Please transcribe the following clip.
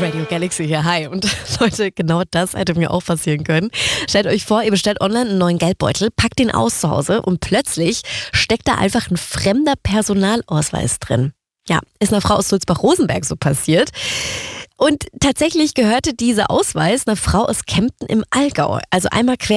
Radio Galaxy hier, hi. Und Leute, genau das hätte mir auch passieren können. Stellt euch vor, ihr bestellt online einen neuen Geldbeutel, packt ihn aus zu Hause und plötzlich steckt da einfach ein fremder Personalausweis drin. Ja, ist einer Frau aus Sulzbach-Rosenberg so passiert. Und tatsächlich gehörte dieser Ausweis einer Frau aus Kempten im Allgäu. Also einmal quer